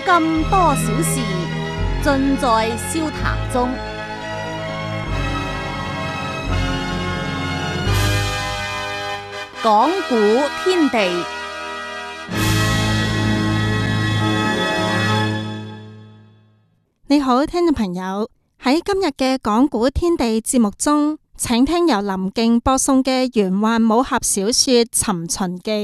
咁多小事，盡在笑談中。講古天地， 你好，聽眾朋友，喺今日嘅講古天地節目中，請聽由林敬播送嘅玄幻武俠小說《尋秦記》。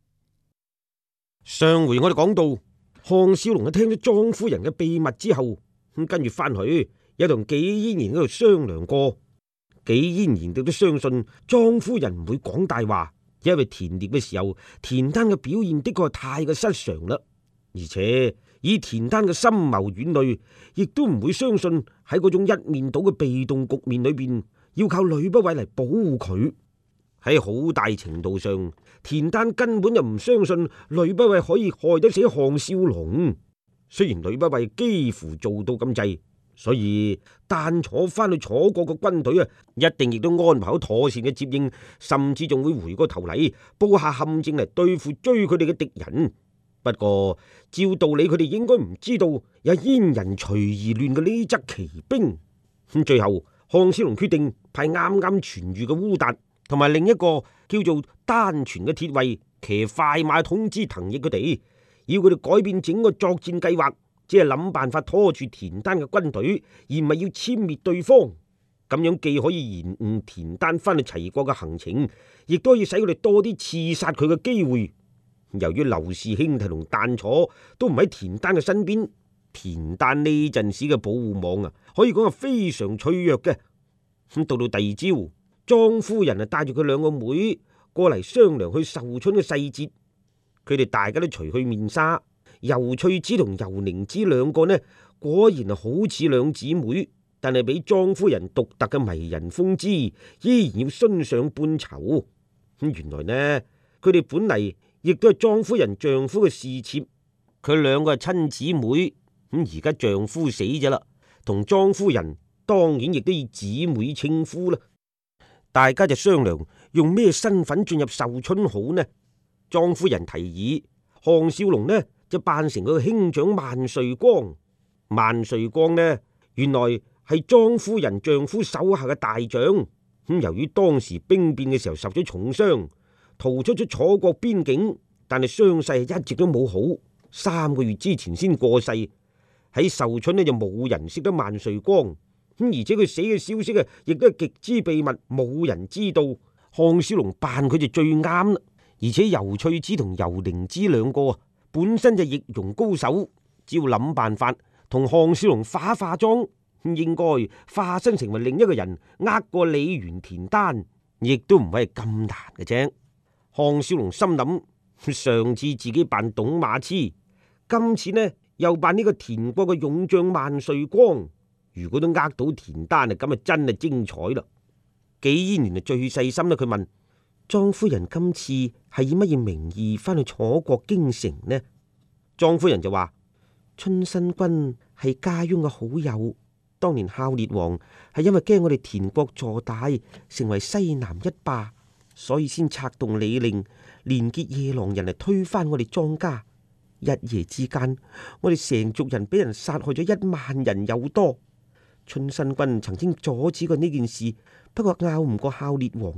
上回我哋講到，項少龍聽咗莊夫人嘅秘密之後，跟住翻去又同紀嫣然嗰度商量過。紀嫣然亦都相信莊夫人唔會講大話，因為田獵嘅時候，田丹嘅表現的確係太過失常啦。而且以田丹嘅深謀遠慮，亦都唔會相信喺嗰種一面倒嘅被動局面裏邊，要靠呂不韋嚟保護佢。喺好大程度上，田丹根本就唔相信呂不韋可以害得死項少龍。雖然呂不韋幾乎做到咁滯，所以丹楚翻去楚國嘅軍隊啊，一定亦都安排好妥善嘅接應，甚至仲會回過頭嚟布下陷阱嚟對付追佢哋嘅敵人。不過照道理佢哋應該唔知道有燕人隨而亂嘅呢則奇兵。最後項少龍決定派啱啱痊愈嘅烏達同埋另一個叫做丹泉嘅鐵衛騎快馬通知滕毅佢哋，要佢哋改變整個作戰計劃，只係諗辦法拖住田丹嘅軍隊，而唔係要殲滅對方。咁樣既可以延誤田丹翻去齊國嘅行程，亦都可以使佢哋多啲刺殺佢嘅機會。由於劉氏兄弟同丹楚都唔喺田丹嘅身邊，田丹呢陣時嘅保護網啊，可以講係非常脆弱嘅。咁到第二朝，莊夫人啊帶住佢兩個妹過嚟商量去壽春嘅細節。佢哋大家都除去面紗，尤翠芝同尤寧芝兩個呢，果然係好似兩姊妹，但係俾莊夫人獨特嘅迷人風姿，依然要殉上半籌。原來呢，佢哋本嚟亦都係莊夫人丈夫嘅侍妾，佢兩個係親姊妹。而家丈夫死咗啦，同莊夫人當然亦都以姊妹稱呼啦。大家就商量用咩身份進入壽春好呢？莊夫人提議項少龍呢就扮成佢嘅兄長萬歲光。萬歲光呢原來係莊夫人丈夫手下嘅大將。由於當時兵變嘅時候受咗重傷，逃出咗楚國邊境，但係傷勢一直都冇好，3個月之前先過世。喺壽春呢就冇人識得萬歲光。而且佢死嘅消息啊，亦都係極之秘密，冇人知道。項少龍扮佢就最啱啦。而且尤翠芝同尤寧芝兩個啊，本身就易容高手，只要諗辦法同項少龍化化妝，應該化身成為另一個人，呃過李元田丹，亦都唔係咁難嘅啫。項少龍心諗，上次自己扮董馬痴，今次呢又扮呢個田國嘅勇將萬歲光。如果都呃到田丹啊，咁啊真係精彩啦！紀嫣然最細心啦，佢問莊夫人今次係以乜嘢名義翻去楚國京城呢？莊夫人就話春申君係家翁嘅好友，當年孝烈王係因為驚我哋田國坐大，成為西南一霸，所以先策動李令，連結夜郎人嚟推翻我哋莊家。一夜之間，我哋成族人俾人殺害咗1萬人有多。春申君曾經阻止過呢件事，不過拗唔過孝烈王